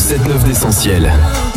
7-9 d'Essentiel.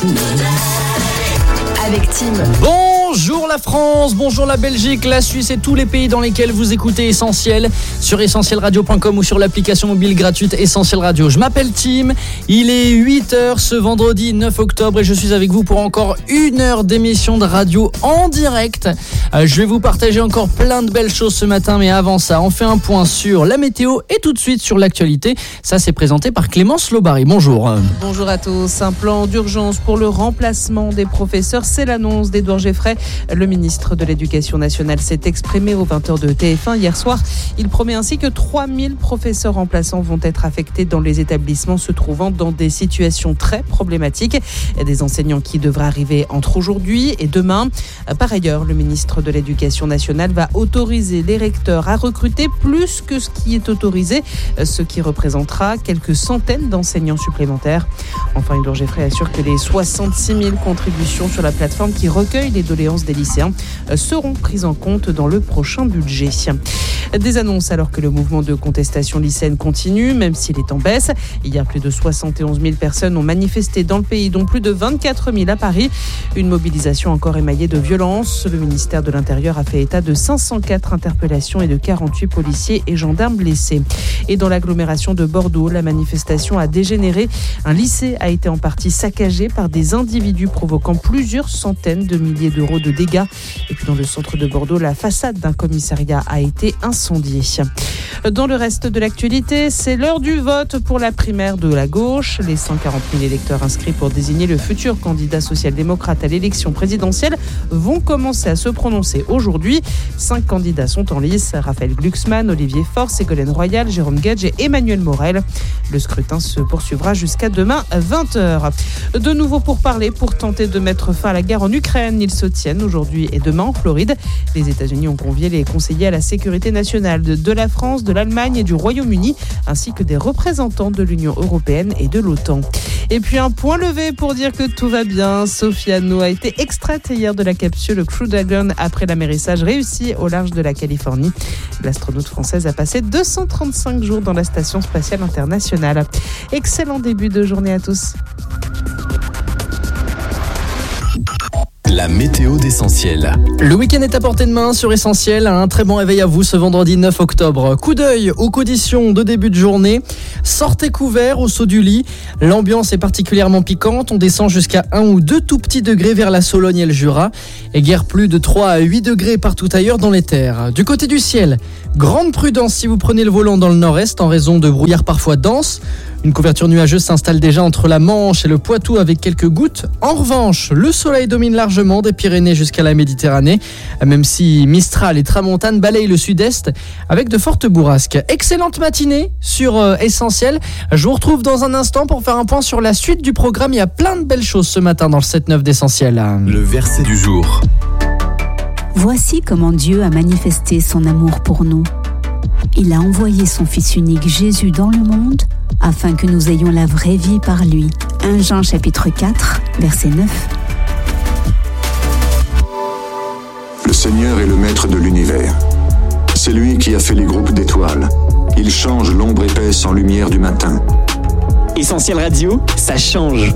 Avec Tim. Bonjour la France, bonjour la Belgique, la Suisse et tous les pays dans lesquels vous écoutez Essentiel sur essentielradio.com ou sur l'application mobile gratuite Essentiel Radio. Je m'appelle Tim, il est 8h ce vendredi 9 octobre et je suis avec vous pour encore 1 heure d'émission de radio en direct. Je vais vous partager encore plein de belles choses ce matin, mais avant ça, on fait un point sur la météo et tout de suite sur l'actualité. Ça, c'est présenté par Clémence Lobary. Bonjour. Bonjour à tous. Un plan d'urgence pour le remplacement des professeurs, c'est l'annonce d'Édouard Geffray. Le ministre de l'Éducation nationale s'est exprimé aux 20h de TF1 hier soir. Il promet ainsi que 3000 professeurs remplaçants vont être affectés dans les établissements se trouvant dans des situations très problématiques. Des enseignants qui devraient arriver entre aujourd'hui et demain. Par ailleurs, le ministre de l'Éducation nationale va autoriser les recteurs à recruter plus que ce qui est autorisé, ce qui représentera quelques centaines d'enseignants supplémentaires. Enfin, Édouard Geffray assure que les 66 000 contributions sur la plateforme qui recueille les doléances des lycéens seront prises en compte dans le prochain budget. Des annonces alors que le mouvement de contestation lycéenne continue, même s'il est en baisse. Hier, plus de 71 000 personnes ont manifesté dans le pays, dont plus de 24 000 à Paris. Une mobilisation encore émaillée de violence. Le ministère de l'Intérieur a fait état de 504 interpellations et de 48 policiers et gendarmes blessés. Et dans l'agglomération de Bordeaux, la manifestation a dégénéré. Un lycée a été en partie saccagé par des individus provoquant plusieurs centaines de milliers d'euros de dégâts. Et puis dans le centre de Bordeaux, la façade d'un commissariat a été incendiée. Dans le reste de l'actualité, c'est l'heure du vote pour la primaire de la gauche. Les 140 000 électeurs inscrits pour désigner le futur candidat social-démocrate à l'élection présidentielle vont commencer à se prononcer aujourd'hui. 5 candidats sont en lice. Raphaël Glucksmann, Olivier Faure, Ségolène Royal, Jérôme Gage et Emmanuel Morel. Le scrutin se poursuivra jusqu'à demain 20h. De nouveau pourparlers pour tenter de mettre fin à la guerre en Ukraine. Ils se tiennent aujourd'hui et demain en Floride. Les États-Unis ont convié les conseillers à la sécurité nationale de la France, de l'Allemagne et du Royaume-Uni, ainsi que des représentants de l'Union européenne et de l'OTAN. Et puis un point levé pour dire que tout va bien. Sophie Anno a été extraite hier de la capsule Crew Dragon après l'amérissage réussi au large de la Californie. L'astronaute française a passé 235 jours dans la Station spatiale internationale. Excellent début de journée à tous. La météo d'Essentiel. Le week-end est à portée de main sur Essentiel. Un très bon réveil à vous ce vendredi 9 octobre. Coup d'œil aux conditions de début de journée. Sortez couverts au saut du lit. L'ambiance est particulièrement piquante. On descend jusqu'à 1 ou 2 tout petits degrés vers la Sologne et le Jura. Et guère plus de 3 à 8 degrés partout ailleurs dans les terres. Du côté du ciel, grande prudence si vous prenez le volant dans le nord-est en raison de brouillard parfois dense. Une couverture nuageuse s'installe déjà entre la Manche et le Poitou avec quelques gouttes. En revanche, le soleil domine largement des Pyrénées jusqu'à la Méditerranée, même si Mistral et Tramontane balayent le sud-est avec de fortes bourrasques. Excellente matinée sur Essentiel. Je vous retrouve dans un instant pour faire un point sur la suite du programme. Il y a plein de belles choses ce matin dans le 7-9 d'Essentiel. Le verset du jour. Voici comment Dieu a manifesté son amour pour nous. Il a envoyé son Fils unique Jésus dans le monde afin que nous ayons la vraie vie par lui. 1 Jean chapitre 4, verset 9. Le Seigneur est le maître de l'univers. C'est lui qui a fait les groupes d'étoiles. Il change l'ombre épaisse en lumière du matin. Essentiel Radio, ça change.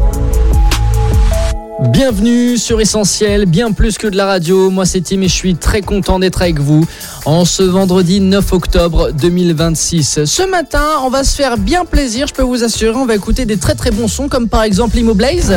Bienvenue sur Essentiel, bien plus que de la radio. Moi c'est Tim et je suis très content d'être avec vous en ce vendredi 9 octobre 2026. Ce matin, on va se faire bien plaisir, je peux vous assurer. On va écouter des très très bons sons comme par exemple Imo Blaze.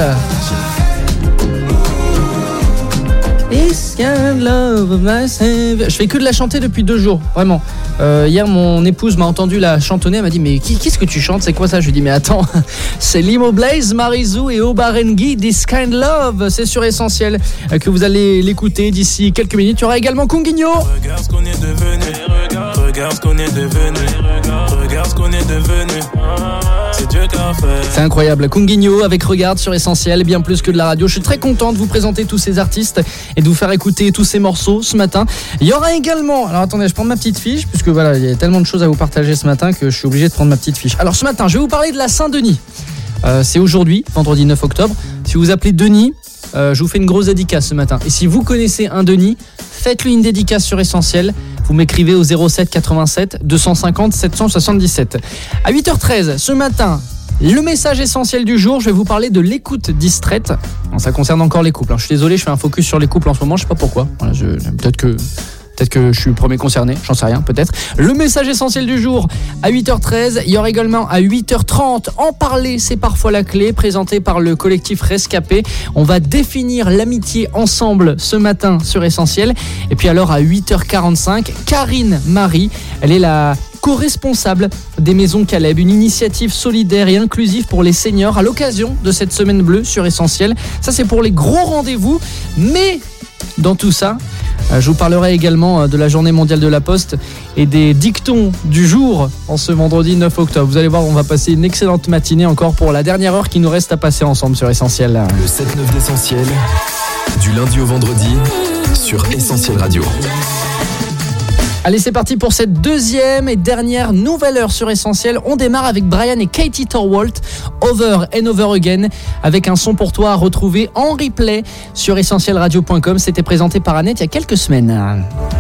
Je fais que de la chanter depuis 2 jours, vraiment. Hier, mon épouse m'a entendu la chantonner. Elle m'a dit, mais qu'est-ce que tu chantes? C'est quoi ça? Je lui ai dit, mais attends, c'est Limo Blaze, Marizou et Obarengi, This Kind Love. C'est sur Essentiel que vous allez l'écouter d'ici quelques minutes. Il y aura également Kunguinho. Regarde ce qu'on est devenu. Regarde ce qu'on est devenu. Regarde ce qu'on est devenu. C'est Dieu qui a fait. C'est incroyable. Kunguinho avec Regarde sur Essentiel, bien plus que de la radio. Je suis très content de vous présenter tous ces artistes et de vous faire écouter tous ces morceaux ce matin. Il y aura également, alors attendez, je prends ma petite fiche puisque voilà, il y a tellement de choses à vous partager ce matin que je suis obligé de prendre ma petite fiche. Alors ce matin, je vais vous parler de la Saint-Denis. C'est aujourd'hui, vendredi 9 octobre. Si vous appelez Denis, je vous fais une grosse dédicace ce matin. Et si vous connaissez un Denis, faites-lui une dédicace sur Essentiel. Vous m'écrivez au 07 87 250 777. À 8h13 ce matin, Le message essentiel du jour, je vais vous parler de l'écoute distraite. Bon, ça concerne encore les couples. Je suis désolé, je fais un focus sur les couples en ce moment, je sais pas pourquoi. Voilà, peut-être que je suis le premier concerné, j'en sais rien, peut-être. Le message essentiel du jour, à 8h13. Il y aura également à 8h30, En parler, c'est parfois la clé, présenté par le collectif Rescapé. On va définir l'amitié ensemble ce matin sur Essentiel. Et puis alors à 8h45, Karine Marie, elle est la co-responsable des Maisons Caleb, une initiative solidaire et inclusive pour les seniors à l'occasion de cette semaine bleue sur Essentiel. Ça, c'est pour les gros rendez-vous, mais dans tout ça, je vous parlerai également de la journée mondiale de la Poste et des dictons du jour en ce vendredi 9 octobre. Vous allez voir, on va passer une excellente matinée encore pour la dernière heure qui nous reste à passer ensemble sur Essentiel. Le 7-9 d'Essentiel, du lundi au vendredi, sur Essentiel Radio. Allez, c'est parti pour cette deuxième et dernière nouvelle heure sur Essentiel. On démarre avec Brian et Katie Torwalt, Over and Over Again, avec un son pour toi à retrouver en replay sur essentielradio.com. C'était présenté par Annette il y a quelques semaines.